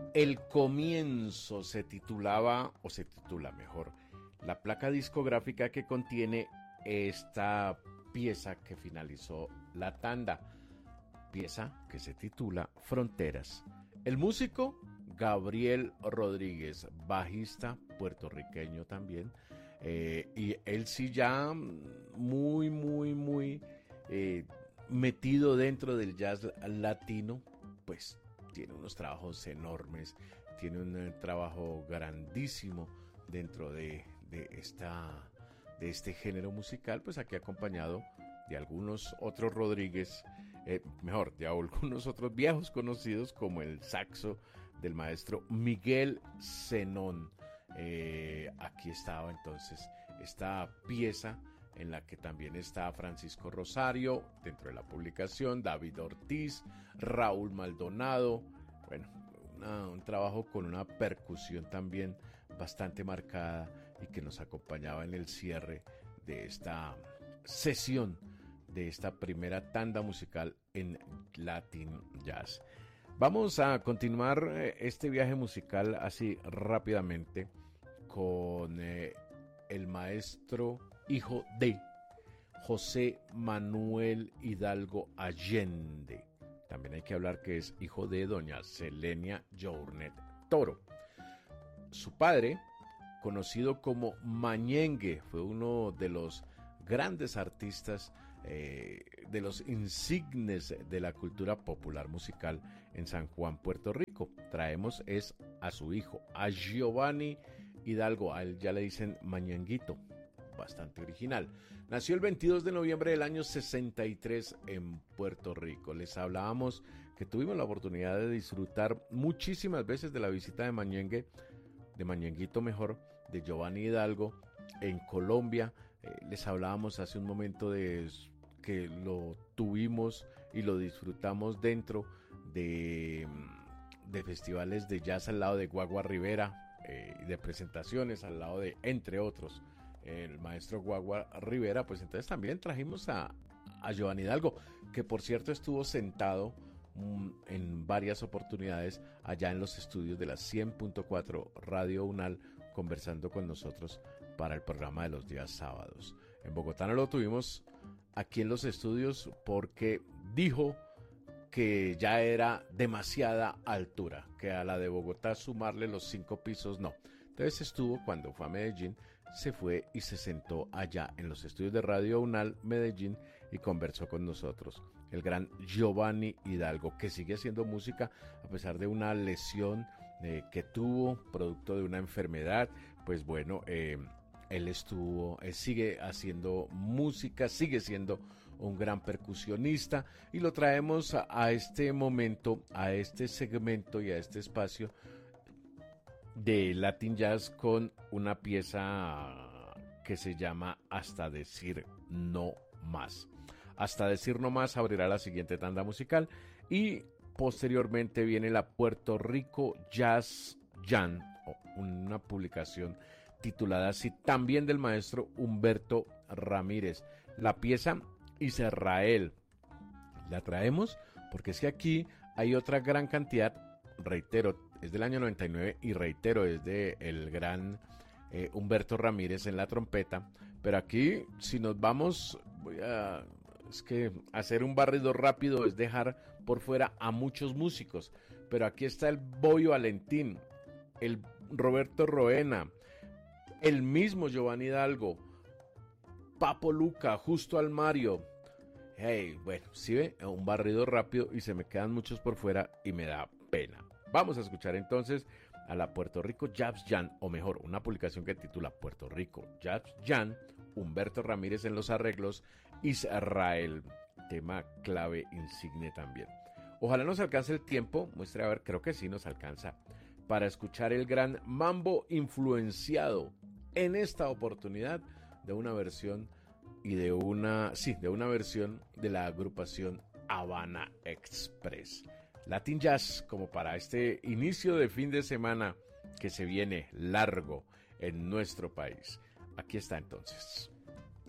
El comienzo se titulaba, o se titula mejor, la placa discográfica que contiene esta pieza que finalizó la tanda, pieza que se titula Fronteras. El músico Gabriel Rodríguez, bajista puertorriqueño también, y él sí ya muy metido dentro del jazz latino, pues tiene unos trabajos enormes, tiene un trabajo grandísimo dentro de este género musical, pues aquí acompañado de algunos otros Rodríguez, de algunos otros viejos conocidos como el saxo del maestro Miguel Zenón. Aquí estaba entonces esta pieza en la que también está Francisco Rosario, dentro de la publicación, David Ortiz, Raúl Maldonado, bueno, un trabajo con una percusión también bastante marcada y que nos acompañaba en el cierre de esta sesión, de esta primera tanda musical en Latin Jazz. Vamos a continuar este viaje musical así rápidamente con el maestro hijo de José Manuel Hidalgo Allende. También hay que hablar que es hijo de doña Selenia Journet Toro. Su padre, conocido como Mañengue, fue uno de los grandes artistas, de los insignes de la cultura popular musical en San Juan, Puerto Rico. Traemos es a su hijo, a Giovanni Hidalgo, a él ya le dicen Mañenguito, bastante original. Nació el 22 de noviembre del año 63 en Puerto Rico. Les hablábamos que tuvimos la oportunidad de disfrutar muchísimas veces de la visita de Mañengue, de Mañenguito mejor, de Giovanni Hidalgo en Colombia. Les hablábamos hace un momento de que lo tuvimos y lo disfrutamos dentro de festivales de jazz al lado de Guagua Rivera, y de presentaciones al lado de, entre otros, el maestro Guagua Rivera. Pues entonces también trajimos a Giovanni Hidalgo, que por cierto estuvo sentado en varias oportunidades allá en los estudios de la 100.4 Radio Unal, conversando con nosotros para el programa de los días sábados. En Bogotá no lo tuvimos aquí en los estudios porque dijo que ya era demasiada altura, que a la de Bogotá sumarle los 5 pisos no. Entonces estuvo, cuando fue a Medellín, se fue y se sentó allá en los estudios de Radio Unal Medellín y conversó con nosotros. El gran Giovanni Hidalgo, que sigue haciendo música a pesar de una lesión que tuvo, producto de una enfermedad. Pues bueno, él sigue haciendo música, sigue siendo un gran percusionista, y lo traemos a este momento, a este segmento y a este espacio de Latin Jazz con una pieza que se llama Hasta Decir No Más. Hasta Decir No Más abrirá la siguiente tanda musical y posteriormente viene la Puerto Rico Jazz Jam, una publicación titulada así, también del maestro Humberto Ramírez. La pieza Israel la traemos porque es que aquí hay otra gran cantidad, reitero, es del año 99 y reitero, es de el gran Humberto Ramírez en la trompeta, pero aquí si nos vamos, es que hacer un barrido rápido es dejar por fuera a muchos músicos, pero aquí está el Boyo Valentín, el Roberto Roena, el mismo Giovanni Hidalgo, Papo Luca, Justo al Mario. Hey, bueno, si ve, un barrido rápido y se me quedan muchos por fuera y me da pena. Vamos a escuchar entonces a la Puerto Rico Jazz Jam, o mejor, una publicación que titula Puerto Rico Jazz Jam, Humberto Ramírez en los arreglos, Israel, tema clave insigne también. Ojalá nos alcance el tiempo, muestre a ver, creo que sí nos alcanza, para escuchar el gran mambo influenciado en esta oportunidad de una versión de una versión de la agrupación Habana Express. Latin Jazz, como para este inicio de fin de semana que se viene largo en nuestro país. Aquí está entonces.